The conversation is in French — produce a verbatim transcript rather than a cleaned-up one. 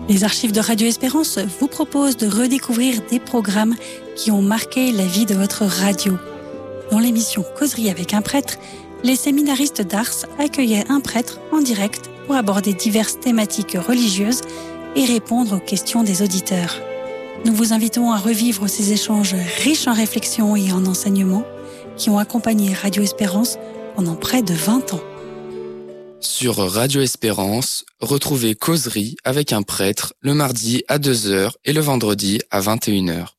Les archives de Radio Espérance vous proposent de redécouvrir des programmes qui ont marqué la vie de votre radio. Dans l'émission Causerie avec un prêtre, les séminaristes d'Ars accueillaient un prêtre en direct pour aborder diverses thématiques religieuses et répondre aux questions des auditeurs. Nous vous invitons à revivre ces échanges riches en réflexions et en enseignements qui ont accompagné Radio Espérance pendant près de vingt ans. Sur Radio Espérance, retrouvez Causerie avec un prêtre le mardi à deux heures et le vendredi à vingt et une heures.